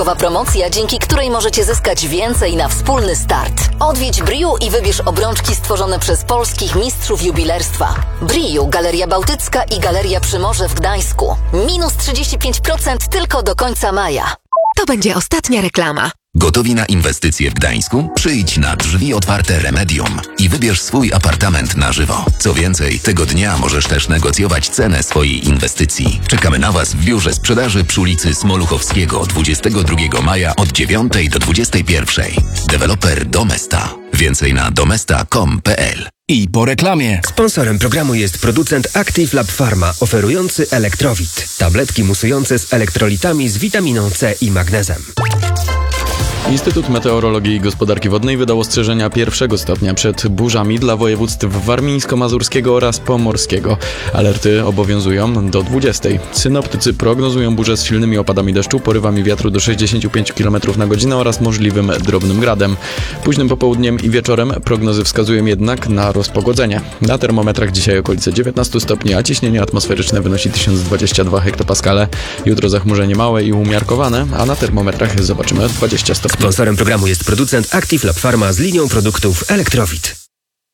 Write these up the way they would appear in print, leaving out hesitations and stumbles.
Promocja, dzięki której możecie zyskać więcej na wspólny start. Odwiedź Briu i wybierz obrączki stworzone przez polskich mistrzów jubilerstwa. Briu, Galeria Bałtycka i Galeria Przymorze w Gdańsku. Minus 35% tylko do końca maja. To będzie ostatnia reklama. Gotowi na inwestycje w Gdańsku? Przyjdź na drzwi otwarte Remedium i wybierz swój apartament na żywo. Co więcej, tego dnia możesz też negocjować cenę swojej inwestycji. Czekamy na Was w biurze sprzedaży przy ulicy Smoluchowskiego 22 maja od 9 do 21. Deweloper Domesta. Więcej na domesta.com.pl. I po reklamie. Sponsorem programu jest producent Active Lab Pharma, oferujący Elektrowit. Tabletki musujące z elektrolitami z witaminą C i magnezem. Instytut Meteorologii i Gospodarki Wodnej wydał ostrzeżenia pierwszego stopnia przed burzami dla województw warmińsko-mazurskiego oraz pomorskiego. Alerty obowiązują do 20. Synoptycy prognozują burze z silnymi opadami deszczu, porywami wiatru do 65 km na godzinę oraz możliwym drobnym gradem. Późnym popołudniem i wieczorem prognozy wskazują jednak na rozpogodzenie. Na termometrach dzisiaj okolice 19 stopni, a ciśnienie atmosferyczne wynosi 1022 hektopaskale. Jutro zachmurzenie małe i umiarkowane, a na termometrach zobaczymy 20 stopni. Sponsorem programu jest producent Active Lab Pharma z linią produktów Elektrowit.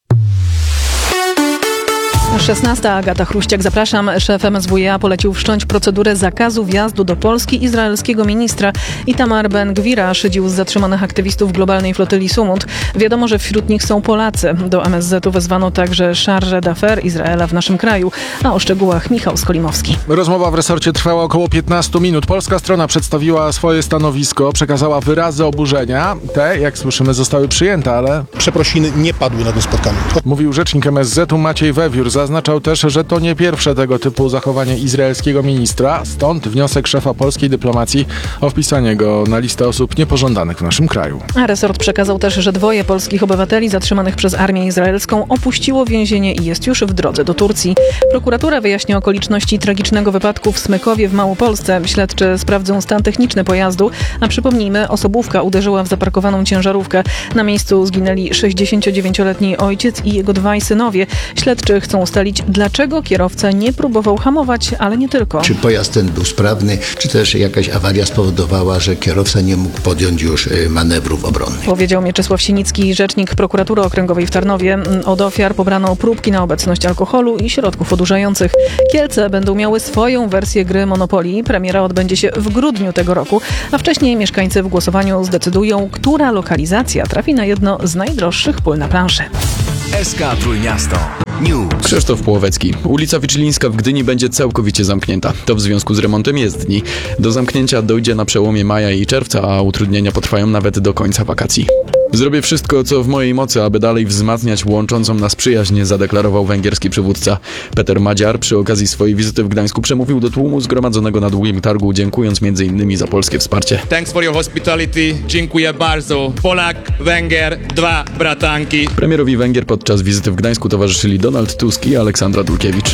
16. Agata Chruściak, zapraszam. Szef MSWiA polecił wszcząć procedurę zakazu wjazdu do Polski izraelskiego ministra. Itamar Ben-Gwira szydził z zatrzymanych aktywistów globalnej flotyli Sumut. Wiadomo, że wśród nich są Polacy. Do MSZ-u wezwano także chargé d'affaires Izraela w naszym kraju. A o szczegółach Michał Skolimowski. Rozmowa w resorcie trwała około 15 minut. Polska strona przedstawiła swoje stanowisko, przekazała wyrazy oburzenia. Te, jak słyszymy, zostały przyjęte, ale przeprosiny nie padły na tym spotkaniu. Mówił rzecznik MSZ-u Maciej Wewiór. Zaznaczał też, że to nie pierwsze tego typu zachowanie izraelskiego ministra, stąd wniosek szefa polskiej dyplomacji o wpisanie go na listę osób niepożądanych w naszym kraju. A resort przekazał też, że 2 polskich obywateli zatrzymanych przez armię izraelską opuściło więzienie i jest już w drodze do Turcji. Prokuratura wyjaśnia okoliczności tragicznego wypadku w Smykowie w Małopolsce. Śledczy sprawdzą stan techniczny pojazdu, a przypomnijmy, osobówka uderzyła w zaparkowaną ciężarówkę. Na miejscu zginęli 69-letni ojciec i jego 2 synowie. Śledczy chcą ustalić, dlaczego kierowca nie próbował hamować, ale nie tylko. Czy pojazd ten był sprawny, czy też jakaś awaria spowodowała, że kierowca nie mógł podjąć już manewrów obronnych. Powiedział Mieczysław Sienicki, rzecznik prokuratury okręgowej w Tarnowie. Od ofiar pobrano próbki na obecność alkoholu i środków odurzających. Kielce będą miały swoją wersję gry Monopoly. Premiera odbędzie się w grudniu tego roku, a wcześniej mieszkańcy w głosowaniu zdecydują, która lokalizacja trafi na jedno z najdroższych pól na planszy. SK Trójmiasto. News. Krzysztof Płowecki. Ulica Wiczylińska w Gdyni będzie całkowicie zamknięta. To w związku z remontem jezdni. Do zamknięcia dojdzie na przełomie maja i czerwca, a utrudnienia potrwają nawet do końca wakacji. Zrobię wszystko, co w mojej mocy, aby dalej wzmacniać łączącą nas przyjaźń, zadeklarował węgierski przywódca. Peter Madziar przy okazji swojej wizyty w Gdańsku przemówił do tłumu zgromadzonego na Długim Targu, dziękując m.in. za polskie wsparcie. Thanks for your hospitality. Dziękuję bardzo. Polak, Węgier, 2 bratanki. Premierowi Węgier podczas wizyty w Gdańsku towarzyszyli Donald Tusk i Aleksandra Dulkiewicz.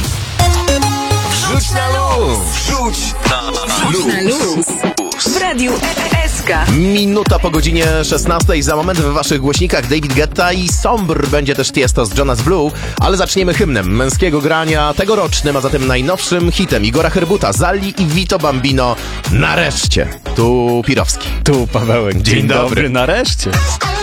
Wrzuć na luz! Wrzuć na luz! W radiu SK. Minuta po godzinie 16. Za moment w waszych głośnikach David Guetta i Sombr. Będzie też Tiesto z Jonas Blue. Ale zaczniemy hymnem męskiego grania tegorocznym, a zatem najnowszym hitem Igora Herbuta, Zali i Vito Bambino. Nareszcie. Tu Pirowski. Tu Pawełek. Dzień dobry. Nareszcie.